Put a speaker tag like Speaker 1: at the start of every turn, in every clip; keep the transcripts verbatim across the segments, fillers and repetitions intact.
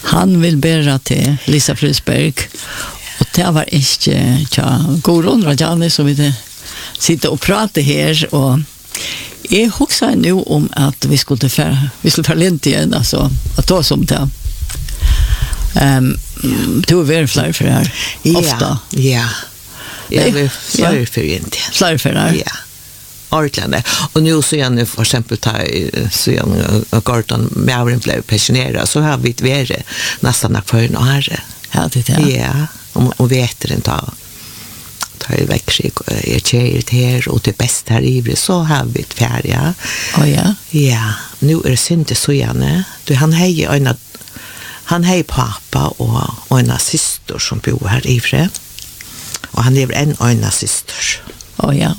Speaker 1: Han vill bära till Lisa Frisberg. Och det var inte tja, Goron Rajani som vi sitter och pratar här. Och jag huxar nu om att vi skulle för, vi skulle förlänta igen, alltså att ta som det. Um, du är väl fler för det här, ofta.
Speaker 2: Ja, jag är fler för det.
Speaker 1: Fler för det här?
Speaker 2: Ja. Orkland. Och nu så jag nu för exempel ta så jag Gordon Maurin blev pensionerad så har vi varit nästan för en år.
Speaker 1: Ja, det är det.
Speaker 2: Ja, och, och vet det inte tar ju väck är tjejer här och det bästa här i så har vi ett färja.
Speaker 1: Oh, ja.
Speaker 2: Ja, nu är det inte så gärna. Du han hej en han hej pappa och och en syster som bor här i Ivre. Och han är en en syster.
Speaker 1: Oh, ja.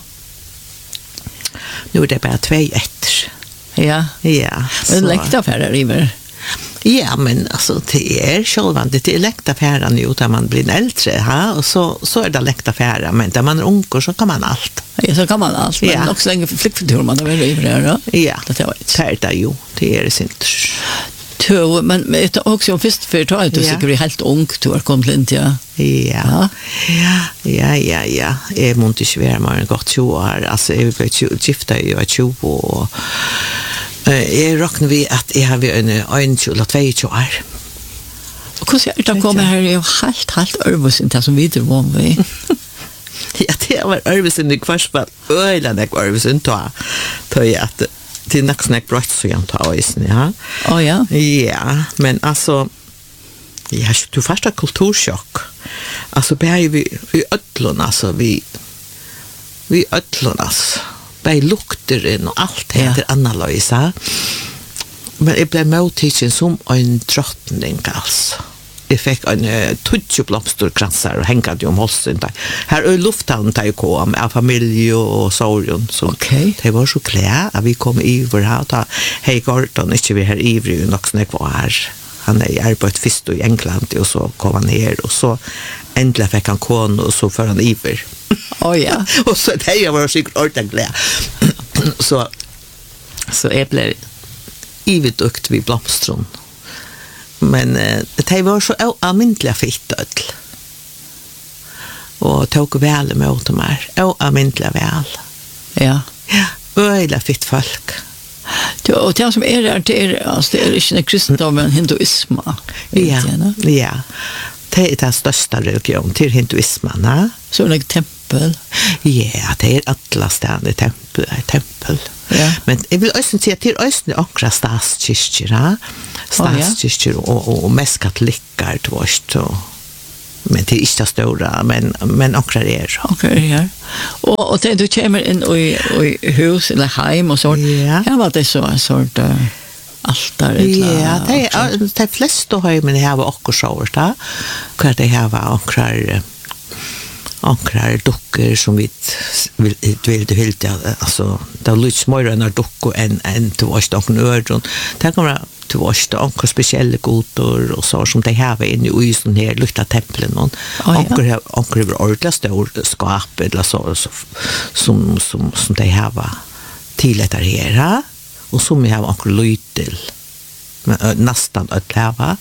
Speaker 2: Nu är det bara två efter.
Speaker 1: Ja.
Speaker 2: Ja.
Speaker 1: Men läktaffärer Iver.
Speaker 2: Ja, men alltså det är självande det är läktaffärer nu där man blir äldre ha och så så är det läktaffärer men där man är ung så kan man allt.
Speaker 1: Ja, så kan man allt. Men ja. Också länge flickförtur man är Iver då.
Speaker 2: Ja.
Speaker 1: Det är
Speaker 2: det är ju det är det inte.
Speaker 1: To, men det är också först för att du
Speaker 2: ja.
Speaker 1: säkert helt ung du har kommit in ja.
Speaker 2: Ja. Ja, ja, ja, ja. Jag måste inte vara mer än gott tjugo år. Alltså, jag var gifta i var tjugo och jag räknar vi att jag har en en tjugo två år.
Speaker 1: Och hur ser det kommer här är helt helt översynt som vi det var vi.
Speaker 2: Ja, det var översynt i kvartsball. Öland är översynt då. Då är att till nacksnack brott så jag tar isen, ja.
Speaker 1: Oh, ja.
Speaker 2: Ja, men alltså ja, du första kulturchock. Alltså bär vi vi ödlon alltså vi vi ödlonas. Bär lukter in och allt heter ja. Annorlunda. Men det blev mottagen som en drottning alltså. Jag fick en uh, tutsi blomsterkransar och hängade om halsen där. Här är luften där jag kom av familj och sorgen.
Speaker 1: Okay.
Speaker 2: Det var så klä att vi kom i vår här. Hej Gordon, inte vi här ivrig och också kvar här. Han är arbetat först i England och så kom han här och så äntligen fick han kon och så för han iver.
Speaker 1: Oh ja.
Speaker 2: Och så det var säkert ordentligt. så så jag blev ividukt vid blomstron. Men eh, det var så amintliga fittödl. Och tog väl emot dem här. Amintliga väl.
Speaker 1: Ja.
Speaker 2: Ja, öjla fitt folk.
Speaker 1: Ja, och det som är där, det är, alltså, det är inte kristendom, men hinduism.
Speaker 2: Ja, ja. Det är den största religion till hinduismen. Ja?
Speaker 1: Så är det tempel?
Speaker 2: Ja, det är alla ständigt tempel. tempel.
Speaker 1: Ja.
Speaker 2: Men jag vill också säga till Östen och statskyrkor. Statskyrkor och, och, och mest katoliker tvåst. Men det är inte stora, men, men också det är.
Speaker 1: Okej, ja. Och, och det, du kommer in i, i hus eller hem och så.
Speaker 2: Ja.
Speaker 1: Här var det så en sort uh, altare.
Speaker 2: Ja, det är de flesta hemmen här var också så. Där det här var också ankrar dockor som vi vill vill det helt alltså det lite småre än dockor än än till vars dock nördron. Det kommer till vars dock speciella gotor och så som det här var inne i isen här lukta templen och ankrar ankrar över ordla stor skap eller så som som som det här var till att här och som jag har ankrar lytel nästan att leva.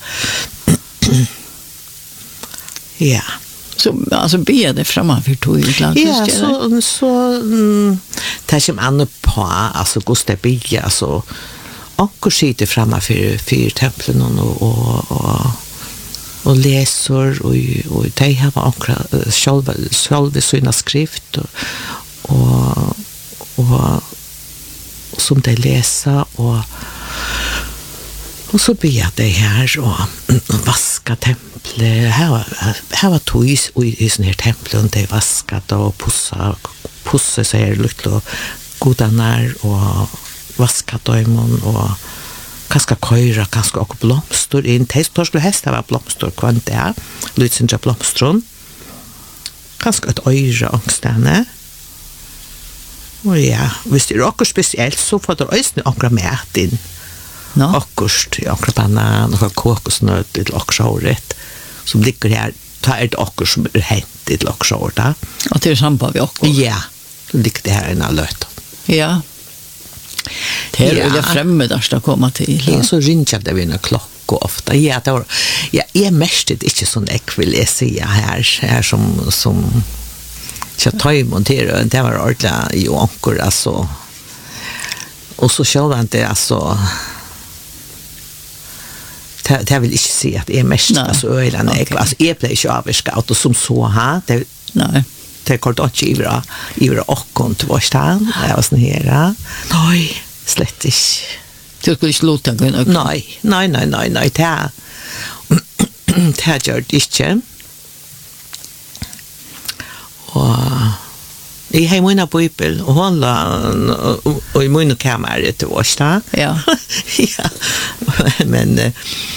Speaker 2: Ja.
Speaker 1: Så alltså be det framför tog utland.
Speaker 2: Ja, så så mm, tar som an på alltså Gustav Bia så och sitter framför för templen och och och och läser och och de har också själva själva sina skrift och och och som de läser och och så ber det här och vaska templet. Här, här var tois i sån här templen det vaskat och pussa pussa sig lite godanar och vaskat dem och kanske köra kanske också blomster in testor skulle hästa var blomster kvant där lite blomstron kanske ett öra angstane och ja visst det är också speciellt så får det ösnen och mat in no. Akkurst, akkurat banan och kokosnöt till lockshåret som ligger här tar ett akkurst som är hänt till lockshåret.
Speaker 1: Och det är samma vi också?
Speaker 2: Ja, det ligger det här en allöt. Ja.
Speaker 1: Det är ja. Det främmande att komma till.
Speaker 2: Ja, så ringar det vid en klock gå ofta. Ja, det var, ja, jeg mestet ikke sånn jeg vil jeg si her, her som, som så tar ju montera det var ordentligt ju ankor alltså och så själva det alltså det det vill inte se att är mest alltså ölen jag alltså är play shop scout och som så ha det
Speaker 1: nej
Speaker 2: det kort att ge vara i vara och kont var stan jag var sån här nej slett inte
Speaker 1: du skulle sluta gå in
Speaker 2: nej nej nej nej nej det det gör det inte og jeg har min bibel og hun la og i min kamera til oss da
Speaker 1: ja
Speaker 2: ja men uh,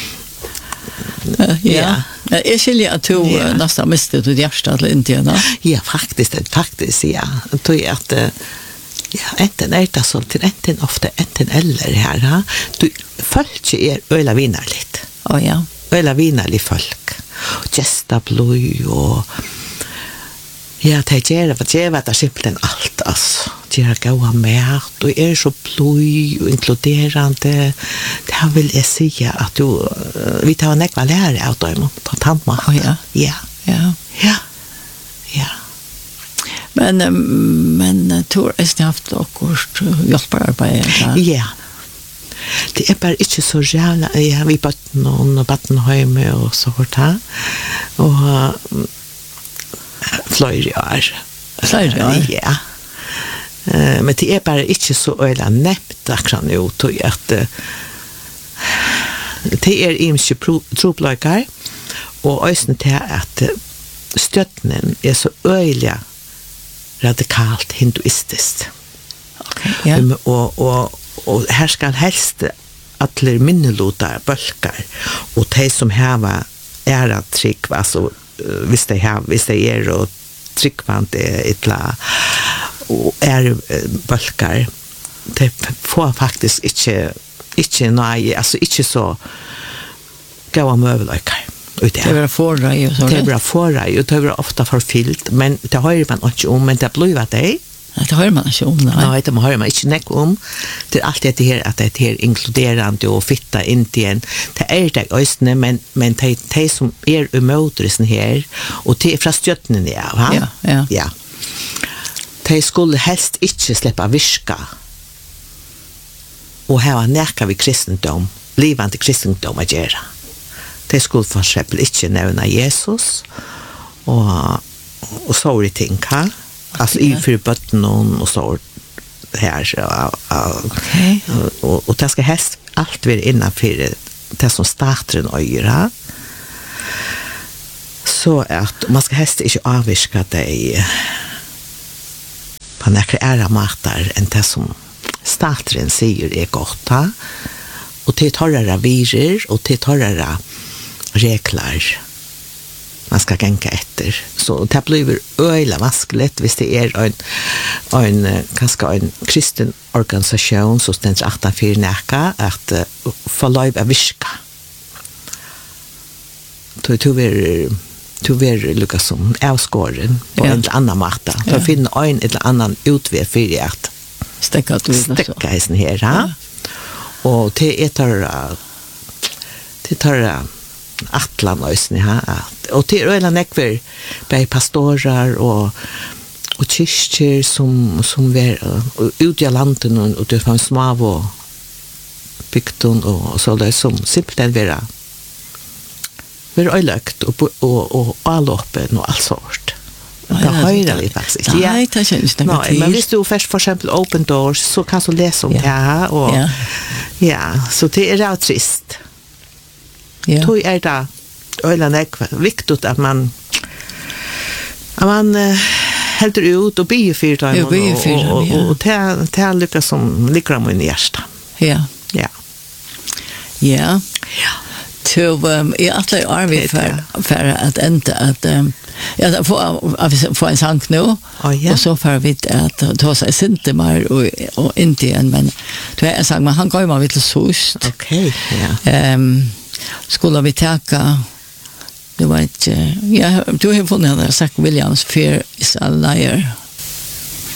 Speaker 1: ja jeg skiljer at du ja. Nesten mistet ditt hjerte til Indien da
Speaker 2: ja faktisk faktisk ja tror jeg at uh, ja enten er det sånn til enten ofte enten eller her du følger er øyla viner litt
Speaker 1: å ja
Speaker 2: øyla viner litt folk gesta blod og ja, det gjør det, det er simpelthen alt, altså. Det er gode mat, og er så blod og inkluderende. Det vil jeg si at du, vi tar nekva lære av dem på tannmat.
Speaker 1: Oh, ja.
Speaker 2: Ja.
Speaker 1: Ja.
Speaker 2: Ja. Ja.
Speaker 1: Men, men tror jeg har haft akkurat hjelperarbeid?
Speaker 2: Ja. Det er bare ikke så jævla, ja, vi bøtt noen og bøtt noen hjemme og så fort her. Og flere år.
Speaker 1: Flere år?
Speaker 2: Ja. Uh, men det er bare ikke så øyla nevnt akkurat nå, tog at uh, det er imske tropløykar, og øyne til at uh, støttenen er så øyla radikalt hinduistisk.
Speaker 1: Okay, ja.
Speaker 2: Um, og, og, og her skal helst alle minnelotar bølkar, og de som heva er at trygg, altså hvis de har hvis de er og tryggvant etla og er bølkar de får faktisk ikke ikke nei, altså ikke så gode møveløyker det
Speaker 1: er bra forrei og så
Speaker 2: det er bra forrei og det er ofte forfylt men det hører man ikke om men det blir det
Speaker 1: det hører man ikke om nei.
Speaker 2: Nei, det hører man ikke nek om det er alltid det her at det er inkluderende og fitta indien det er det østene men, men det er som er umødresen her og det er fra støttene ja,
Speaker 1: ja, ja.
Speaker 2: ja. De skulle helst ikke slippe virka og hava nekka vi kristendom livande kristendom å gjøre de skulle for eksempel ikke nevne Jesus og, og så er det ting ha alltså i för botten och så här så
Speaker 1: okej
Speaker 2: och och det ska helst allt vara innanför det som startar en öra så att man ska helst inte avviska det på några ära matar än det som startar en säger är gott och det torrare virer och det torrare reglar man ska gänga efter så det blir öjla vaskligt hvis det är en en kanske en kristen organisation så ständer åtta för näka att förlöjva av viska då du vill du vill lucka som avskåren på en annan matta då finner en eller annan utväg för att
Speaker 1: stäcka ut
Speaker 2: stäcka isen här ja. Och det är tar det tar atlan ösni ha och till öla nekver bei pastorar och och kyrkor som som var ut i landet och det fanns små och bygden och så där som simpelt vara var öllökt och och och alloppen och all sort. Det höjder vi faktiskt.
Speaker 1: Ja, det känns det.
Speaker 2: Nej, men visst du först för exempel open doors så kan så läsa om det här och ja. Ja, så det är rätt trist. Ja. Då är det öland viktigt att man att man uh, helt ut och be för dem och och och, och ta ta lyckas som likra mig i hjärta.
Speaker 1: Ja.
Speaker 2: Ja.
Speaker 1: Ja. Ja. Till um, i alla är vi för för att inte att um, ja få få en sank nu
Speaker 2: oh, ja.
Speaker 1: och så för vi att ta sig inte mer och och inte igen men då är sagt man han går ju mal lite sust.
Speaker 2: Okej. Ja.
Speaker 1: Ehm um, skulle vi taka det var inte ja du har funnit den Zach Williams för is a liar